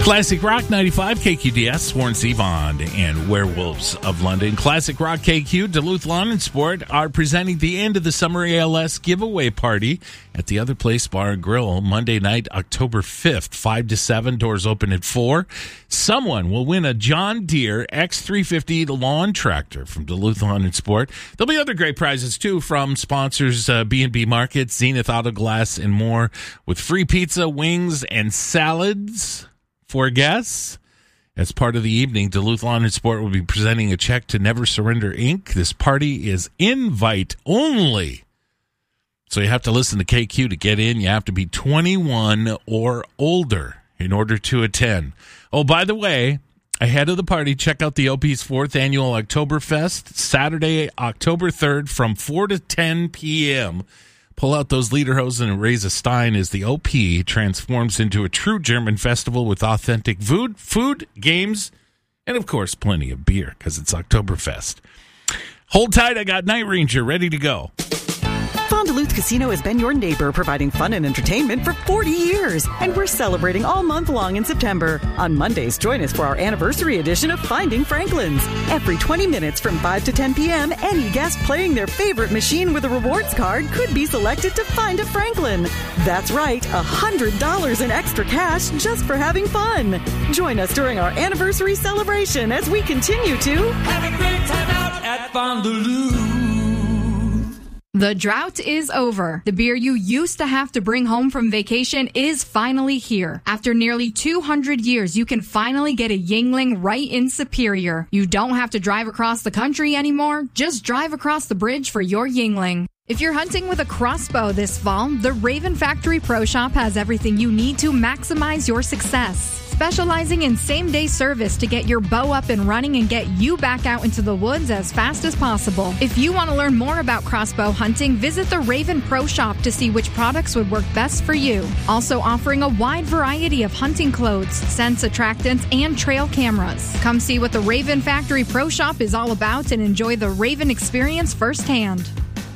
Classic Rock 95 KQDS, Warren Zevon and Werewolves of London. Classic Rock KQ, Duluth Lawn and Sport are presenting the end of the Summer ALS giveaway party at the Other Place Bar and Grill Monday night, October 5th, 5 to 7. Doors open at 4. Someone will win a John Deere X350 lawn tractor from Duluth Lawn and Sport. There'll be other great prizes, too, from sponsors B&B Market, Zenith Auto Glass, and more, with free pizza, wings, and salads for guests. As part of the evening, Duluth Lawn and Sport will be presenting a check to Never Surrender, Inc. This party is invite only. So you have to listen to KQ to get in. You have to be 21 or older in order to attend. Oh, by the way, ahead of the party, check out the OP's 4th annual Oktoberfest, Saturday, October 3rd from 4 to 10 p.m. Pull out those lederhosen and raise a stein as the OP transforms into a true German festival with authentic food, games, and, of course, plenty of beer because it's Oktoberfest. Hold tight. I got Night Ranger ready to go. Fond du Lac Casino has been your neighbor, providing fun and entertainment for 40 years. And we're celebrating all month long in September. On Mondays, join us for our anniversary edition of Finding Franklin's. Every 20 minutes from 5 to 10 p.m., any guest playing their favorite machine with a rewards card could be selected to find a Franklin. That's right, $100 in extra cash just for having fun. Join us during our anniversary celebration as we continue to have a great time out at Fond du Lac. The drought is over. The beer you used to have to bring home from vacation is finally here. After nearly 200 years, you can finally get a Yuengling right in Superior. You don't have to drive across the country anymore. Just drive across the bridge for your Yuengling. If you're hunting with a crossbow this fall, the Raven Factory Pro Shop has everything you need to maximize your success. Specializing in same-day service to get your bow up and running and get you back out into the woods as fast as possible. If you want to learn more about crossbow hunting, visit the Raven Pro Shop to see which products would work best for you. Also offering a wide variety of hunting clothes, scents, attractants, and trail cameras. Come see what the Raven Factory Pro Shop is all about and enjoy the Raven experience firsthand.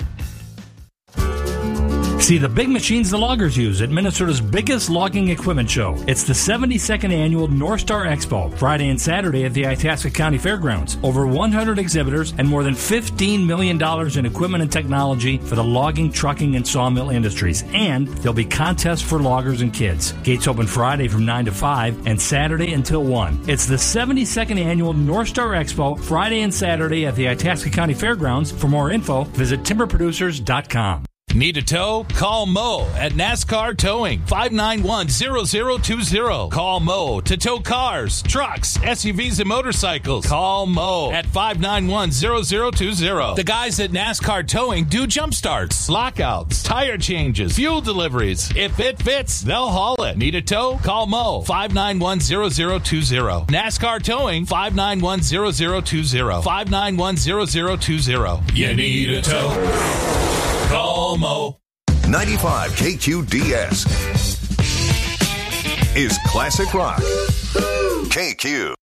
See the big machines the loggers use at Minnesota's biggest logging equipment show. It's the 72nd annual North Star Expo, Friday and Saturday at the Itasca County Fairgrounds. Over 100 exhibitors and more than $15 million in equipment and technology for the logging, trucking, and sawmill industries. And there'll be contests for loggers and kids. Gates open Friday from 9 to 5 and Saturday until 1. It's the 72nd annual North Star Expo, Friday and Saturday at the Itasca County Fairgrounds. For more info, visit timberproducers.com. Need a tow? Call Mo at NASCAR Towing, 591-0020. Call Mo to tow cars, trucks, SUVs, and motorcycles. Call Mo at 591-0020. The guys at NASCAR Towing do jump starts, lockouts, tire changes, fuel deliveries. If it fits, they'll haul it. Need a tow? Call Mo, 591-0020. NASCAR Towing, 591-0020. 591-0020. You need a tow? Call Mo. 95 KQDS is Classic Rock. KQ.